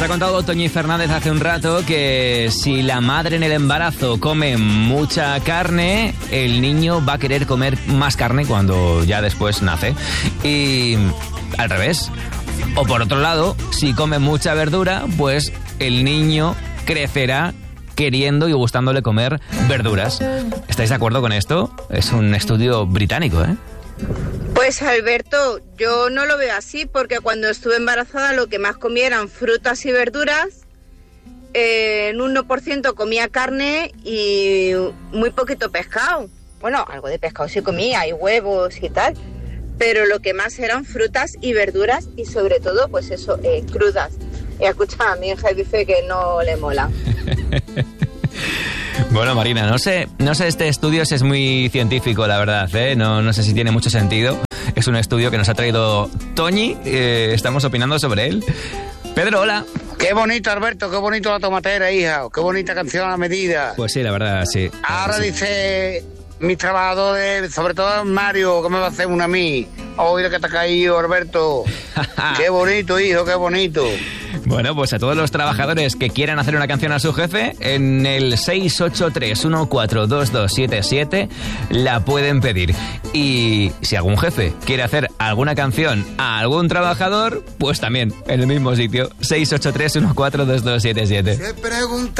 Nos ha contado Toñi Fernández hace un rato que si la madre en el embarazo come mucha carne, el niño va a querer comer más carne cuando ya después nace. Y al revés. O por otro lado, si come mucha verdura, pues el niño crecerá queriendo y gustándole comer verduras. ¿Estáis de acuerdo con esto? Es un estudio británico, ¿eh? Pues Alberto, yo no lo veo así, porque cuando estuve embarazada lo que más comía eran frutas y verduras, en un 1% comía carne y muy poquito pescado. Bueno, algo de pescado sí comía, y huevos y tal, pero lo que más eran frutas y verduras y sobre todo, pues eso, crudas. Y escucha, mi hija dice que no le mola. Bueno, Marina, no sé este estudio si es muy científico, la verdad, ¿eh? No sé si tiene mucho sentido. Es un estudio que nos ha traído Toñi, estamos opinando sobre él. Pedro, hola. Qué bonito, Alberto, qué bonito la tomatera, hija. Qué bonita canción a la medida. Pues sí, la verdad, sí. Ahora sí. Dice mis trabajadores, sobre todo Mario, que me va a hacer una a mí. Oye, que te ha caído, Alberto. Qué bonito, hijo, qué bonito. Bueno, pues a todos los trabajadores que quieran hacer una canción a su jefe, en el 683142277 la pueden pedir. Y si algún jefe quiere hacer alguna canción a algún trabajador, pues también en el mismo sitio, 683142277. Se pregunta